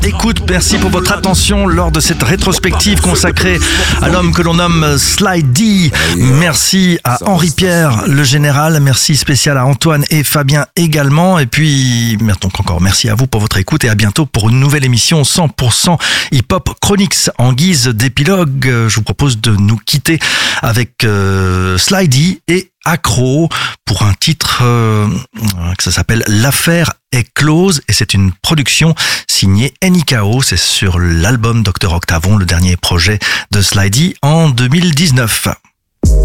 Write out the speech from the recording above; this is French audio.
écoute. Merci pour votre attention lors de cette rétrospective consacrée à l'homme que l'on nomme Sly D. Merci à Henri-Pierre, le général. Merci spécial à Antoine et Fabien également. Et puis, donc encore merci à vous pour votre écoute et à bientôt pour une nouvelle émission 100% Hip-Hop Chronics. En guise d'épilogue, je vous propose de nous quitter avec Sly D et Accro pour un titre que ça s'appelle L'affaire est close et c'est une production signée NIKO. C'est sur l'album Dr Octavon, le dernier projet de Sly D en 2019.